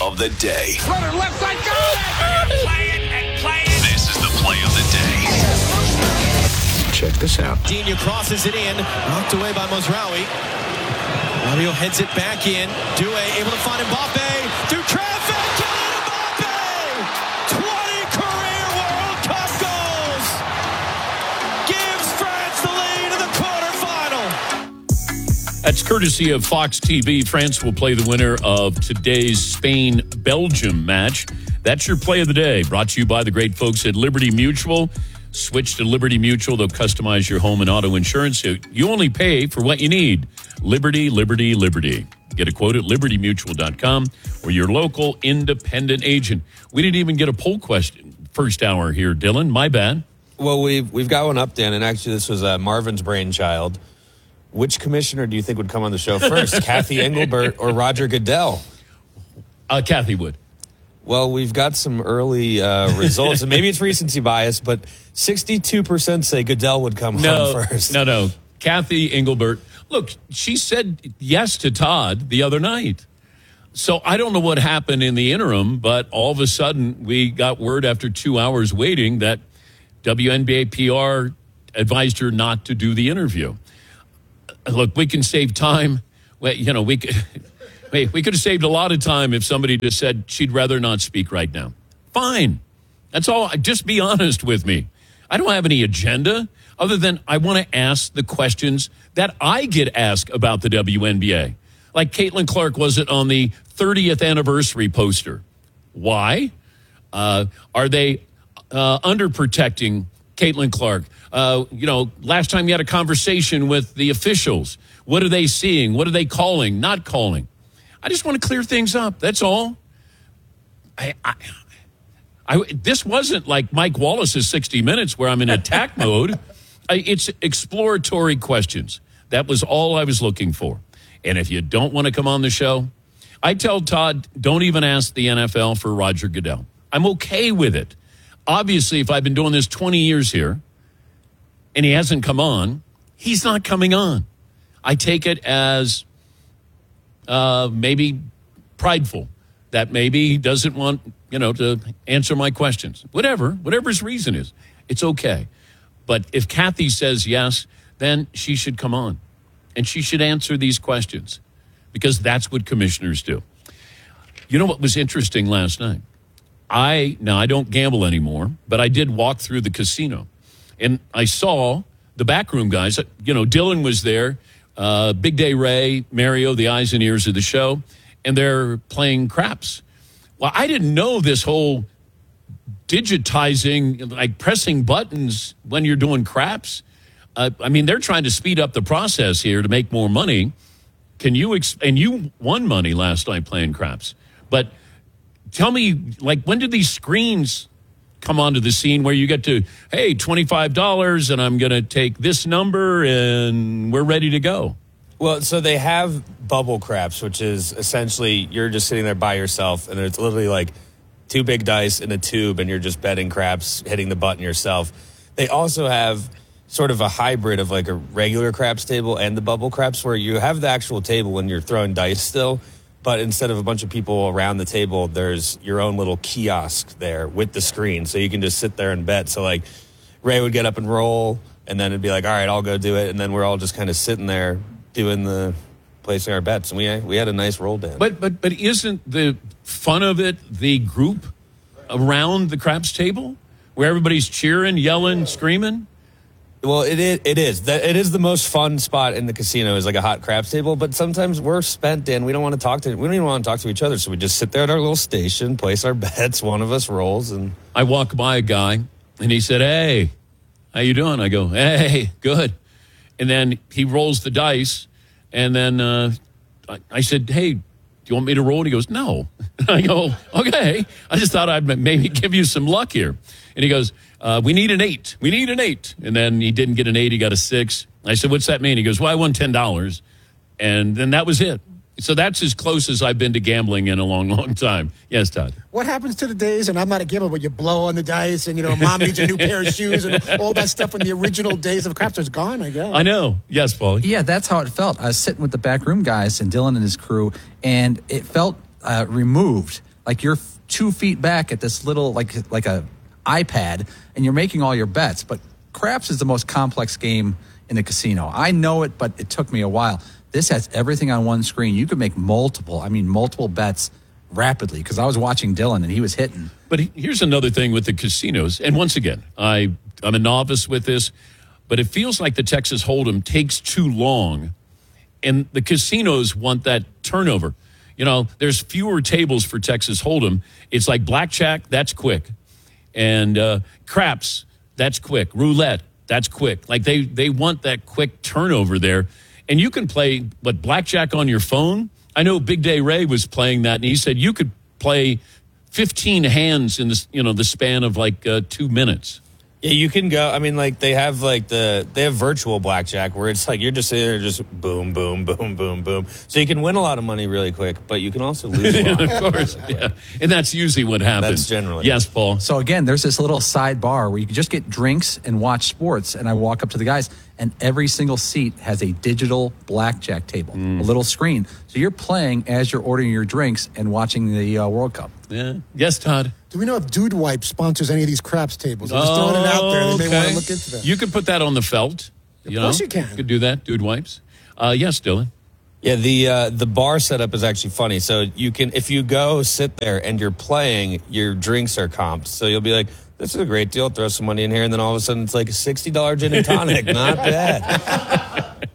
of the day. Runner left side, got it! Play it and play it. This is the play of the day. Check this out. Digne crosses it in, knocked away by Mozraoui. Mario heads it back in. Doué able to find Mbappe through traffic. Kylian Mbappe! 20 career World Cup goals! Gives France the lead in the quarterfinal. That's courtesy of Fox TV. France will play the winner of today's Spain-Belgium match. That's your play of the day, brought to you by the great folks at Liberty Mutual. Switch to Liberty Mutual. They'll customize your home and auto insurance. You only pay for what you need. Liberty, Liberty, Liberty. Get a quote at libertymutual.com or your local independent agent. We didn't even get a poll question first hour here, Dylan. My bad. Well, we've got one up, Dan, and actually this was Marvin's brainchild. Which commissioner do you think would come on the show first, Kathy Engelbert or Roger Goodell? Kathy would. Well, we've got some early results, and maybe it's recency bias, but 62% say Goodell would come on first. No. Kathy Engelbert. Look, she said yes to Todd the other night. So I don't know what happened in the interim, but all of a sudden we got word after 2 hours waiting that WNBA PR advised her not to do the interview. Look, we can save time. Well, we could... Hey, we could have saved a lot of time if somebody just said she'd rather not speak right now. Fine. That's all. Just be honest with me. I don't have any agenda other than I want to ask the questions that I get asked about the WNBA. Like Caitlin Clark wasn't on the 30th anniversary poster. Why? Are they underprotecting Caitlin Clark? Last time you had a conversation with the officials, what are they seeing? What are they calling, not calling? I just want to clear things up. That's all. This wasn't like Mike Wallace's 60 Minutes where I'm in attack mode. It's exploratory questions. That was all I was looking for. And if you don't want to come on the show, I tell Todd, don't even ask the NFL for Roger Goodell. I'm okay with it. Obviously, if I've been doing this 20 years here and he hasn't come on, he's not coming on. I take it as... maybe prideful, that maybe he doesn't want, to answer my questions. Whatever his reason is, it's okay. But if Kathy says yes, then she should come on and she should answer these questions because that's what commissioners do. You know what was interesting last night? I don't gamble anymore, but I did walk through the casino and I saw the backroom guys. Dylan was there. Big Day Ray, Mario, the eyes and ears of the show, and they're playing craps. Well, I didn't know this whole digitizing, like pressing buttons when you're doing craps. They're trying to speed up the process here to make more money. And you won money last night playing craps. But tell me, when did these screens come onto the scene where you get to, hey, $25 and I'm going to take this number and we're ready to go? Well, so they have bubble craps, which is essentially you're just sitting there by yourself and it's literally like two big dice in a tube and you're just betting craps, hitting the button yourself. They also have sort of a hybrid of like a regular craps table and the bubble craps where you have the actual table when you're throwing dice still. But instead of a bunch of people around the table, there's your own little kiosk there with the screen. So you can just sit there and bet. So, like, Ray would get up and roll, and then it'd be like, all right, I'll go do it. And then we're all just kind of sitting there placing our bets. And we had a nice roll down. But isn't the fun of it the group around the craps table where everybody's cheering, yelling, screaming? Well, it is. It is the most fun spot in the casino is like a hot craps table. But sometimes we're spent, Dan. We don't want to talk to. We don't even want to talk to each other. So we just sit there at our little station, place our bets. One of us rolls, and I walk by a guy, and he said, "Hey, how you doing?" I go, "Hey, good." And then he rolls the dice, and then I said, "Hey, do you want me to roll?" And he goes, "No." And I go, "Okay." I just thought I'd maybe give you some luck here. And he goes, we need an 8. We need an 8. And then he didn't get an 8. He got a 6. I said, what's that mean? He goes, well, I won $10. And then that was it. So that's as close as I've been to gambling in a long, long time. Yes, Todd. What happens to the days, and I'm not a gambler, but you blow on the dice and, mom needs a new pair of shoes and all that stuff from the original days of craps is gone, I guess. I know. Yes, Paulie. Yeah, that's how it felt. I was sitting with the backroom guys and Dylan and his crew, and it felt removed. Like you're 2 feet back at this little, like a iPad, and you're making all your bets. But craps is the most complex game in the casino. I know it, but it took me a while. This has everything on one screen. You could make multiple bets rapidly, because I was watching Dylan and he was hitting. But here's another thing with the casinos. And once again, I'm a novice with this, but it feels like the Texas Hold'em takes too long, and the casinos want that turnover. You know, there's fewer tables for Texas Hold'em. It's like blackjack, that's quick. And craps, that's quick. Roulette, that's quick. Like they want that quick turnover there. And you can play, blackjack on your phone? I know Big Day Ray was playing that, and he said you could play 15 hands in the span of 2 minutes. Yeah, you can go. I mean, they have they have virtual blackjack where it's like you're just sitting there, just boom, boom, boom, boom, boom. So you can win a lot of money really quick, but you can also lose a lot. Of course, yeah. And that's usually what happens. That's generally. Yes, Paul. So again, there's this little side bar where you can just get drinks and watch sports. And I walk up to the guys, and every single seat has a digital blackjack table, a little screen. So you're playing as you're ordering your drinks and watching the World Cup. Yeah. Yes, Todd. Do we know if Dude Wipe sponsors any of these craps tables? I'm just throwing it out there. They may want to look into that. You could put that on the felt. Of course you can. You could do that, Dude Wipes. Yes, Dylan. Yeah, the bar setup is actually funny. So you can, if you go sit there and you're playing, your drinks are comped. So you'll be like, this is a great deal. Throw some money in here, and then all of a sudden it's like a $60 gin and tonic. Not bad.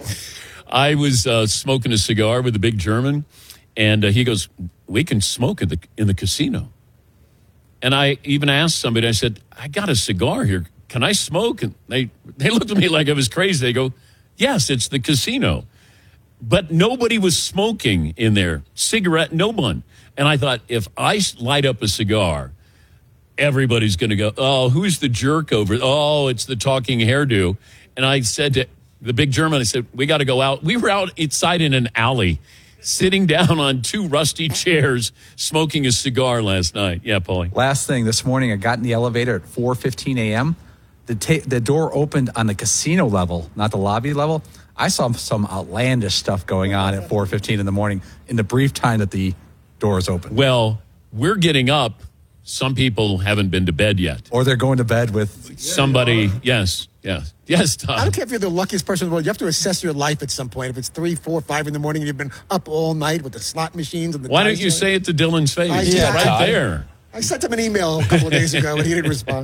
I was smoking a cigar with a big German, and he goes, "We can smoke in the casino." And I even asked somebody, I said, "I got a cigar here. Can I smoke?" And they looked at me like I was crazy. They go, "Yes, it's the casino." But nobody was smoking in there. Cigarette, no one. And I thought, if I light up a cigar, everybody's going to go, "Oh, who's the jerk over? Oh, it's the talking hairdo." And I said to the big German, I said, "We got to go out." We were outside in an alley, sitting down on 2 rusty chairs, smoking a cigar last night. Yeah, Paulie. Last thing, this morning I got in the elevator at 4:15 a.m. The door opened on the casino level, not the lobby level. I saw some outlandish stuff going on at 4:15 in the morning in the brief time that the doors opened. Well, we're getting up. Some people haven't been to bed yet. Or they're going to bed with somebody. Yes, Todd. I don't care if you're the luckiest person in the world. You have to assess your life at some point. If it's 3, 4, 5 in the morning and you've been up all night with the slot machines and the Why don't you say it to Dylan's face? Right there. I sent him an email a couple of days ago and he didn't respond.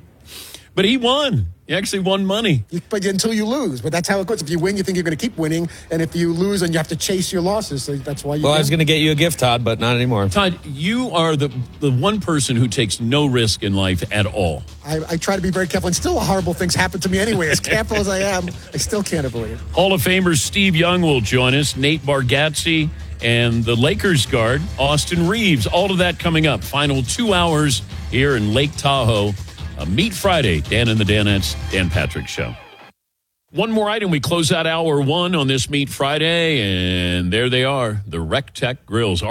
But he won. He actually won money. But until you lose. But that's how it goes. If you win, you think you're going to keep winning. And if you lose, then you have to chase your losses. So that's why you Well, I was going to get you a gift, Todd, but not anymore. Todd, you are the one person who takes no risk in life at all. I try to be very careful. And still horrible things happen to me anyway. As careful as I am, I still can't avoid it. Hall of Famer Steve Young will join us. Nate Bargatze and the Lakers guard, Austin Reeves. All of that coming up. Final 2 hours here in Lake Tahoe. Meet Friday, Dan and the Danettes, Dan Patrick Show. One more item. We close out hour 1 on this Meet Friday, and there they are, the RecTeq grills,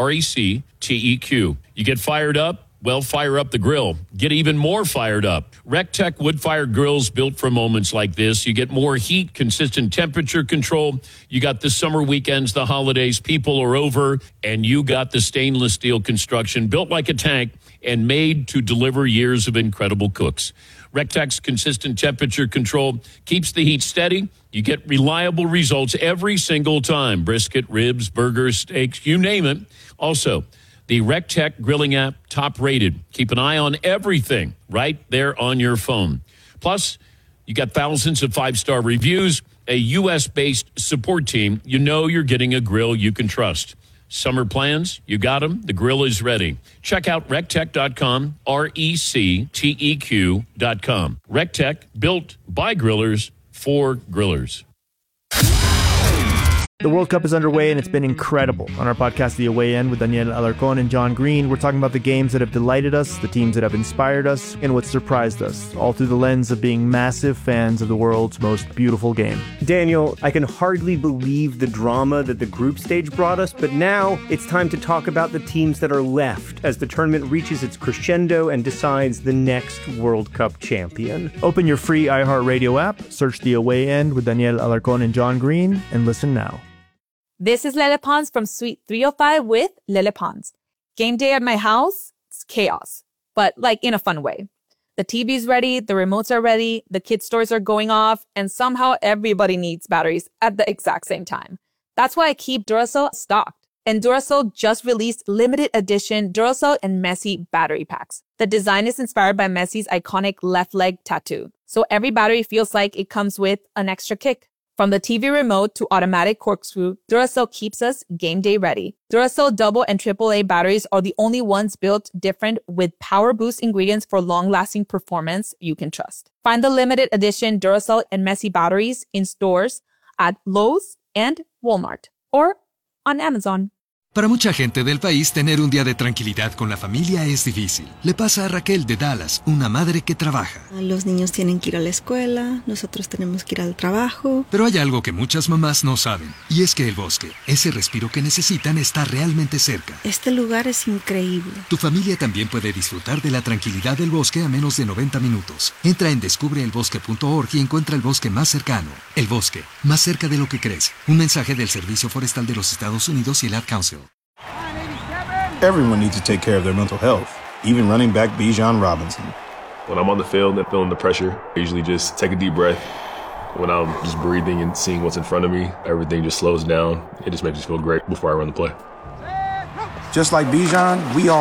RecTeq. You get fired up? Well, fire up the grill. Get even more fired up. RecTeq wood-fired grills built for moments like this. You get more heat, consistent temperature control. You got the summer weekends, the holidays, people are over, and you got the stainless steel construction built like a tank and made to deliver years of incredible cooks. RecTeq's consistent temperature control keeps the heat steady. You get reliable results every single time. Brisket, ribs, burgers, steaks, you name it. Also, the RecTeq grilling app, top rated. Keep an eye on everything right there on your phone. Plus, you got thousands of 5-star reviews, a U.S.-based support team. You know you're getting a grill you can trust. Summer plans, you got them. The grill is ready. Check out RecTeq.com, RecTeq.com. RecTeq, built by grillers for grillers. The World Cup is underway, and it's been incredible. On our podcast, The Away End, with Daniel Alarcón and John Green, we're talking about the games that have delighted us, the teams that have inspired us, and what surprised us, all through the lens of being massive fans of the world's most beautiful game. Daniel, I can hardly believe the drama that the group stage brought us, but now it's time to talk about the teams that are left as the tournament reaches its crescendo and decides the next World Cup champion. Open your free iHeartRadio app, search The Away End with Daniel Alarcón and John Green, and listen now. This is Lele Pons from Suite 305 with Lele Pons. Game day at my house, it's chaos, but like in a fun way. The TV's ready, the remotes are ready, the kids' toys are going off, and somehow everybody needs batteries at the exact same time. That's why I keep Duracell stocked. And Duracell just released limited edition Duracell and Messi battery packs. The design is inspired by Messi's iconic left leg tattoo. So every battery feels like it comes with an extra kick. From the TV remote to automatic corkscrew, Duracell keeps us game day ready. Duracell double and AAA batteries are the only ones built different with power boost ingredients for long-lasting performance you can trust. Find the limited edition Duracell and Messi batteries in stores at Lowe's and Walmart or on Amazon. Para mucha gente del país, tener un día de tranquilidad con la familia es difícil. Le pasa a Raquel de Dallas, una madre que trabaja. Los niños tienen que ir a la escuela, nosotros tenemos que ir al trabajo. Pero hay algo que muchas mamás no saben, y es que el bosque, ese respiro que necesitan, está realmente cerca. Este lugar es increíble. Tu familia también puede disfrutar de la tranquilidad del bosque a menos de 90 minutos. Entra en descubreelbosque.org y encuentra el bosque más cercano. El bosque, más cerca de lo que crees. Un mensaje del Servicio Forestal de los Estados Unidos y el Ad Council. Everyone needs to take care of their mental health, even running back Bijan Robinson. When I'm on the field and feeling the pressure, I usually just take a deep breath. When I'm just breathing and seeing what's in front of me, everything just slows down. It just makes me feel great before I run the play. Just like Bijan, we all